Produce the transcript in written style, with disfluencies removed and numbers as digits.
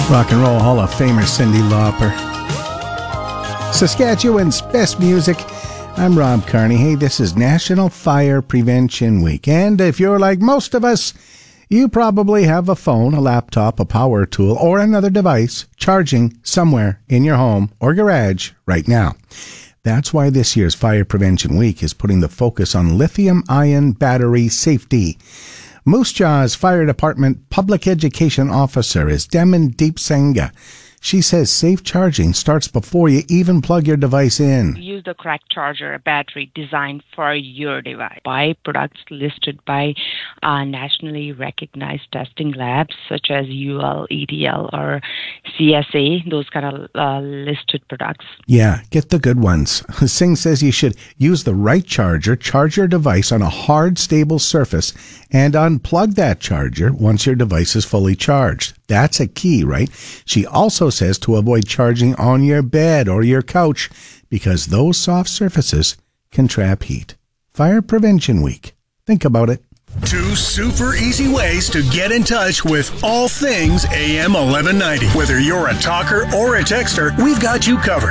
Rock and Roll Hall of Famer Cyndi Lauper. Saskatchewan's best music. I'm Rob Carney. Hey, this is National Fire Prevention Week. And if you're like most of us, you probably have a phone, a laptop, a power tool, or another device charging somewhere in your home or garage right now. That's why this year's Fire Prevention Week is putting the focus on lithium-ion battery safety. Moose Jaw's Fire Department Public Education Officer is Demandeep Sangha. She says safe charging starts before you even plug your device in. Use the correct charger, a battery designed for your device. Buy products listed by nationally recognized testing labs such as UL, ETL, or CSA, those kind of listed products. Yeah, get the good ones. Singh says you should use the right charger, charge your device on a hard, stable surface, and unplug that charger once your device is fully charged. That's a key, right? She also says to avoid charging on your bed or your couch because those soft surfaces can trap heat. Fire Prevention Week. Think about it. 2 super easy ways to get in touch with all things AM 1190. Whether you're a talker or a texter, we've got you covered.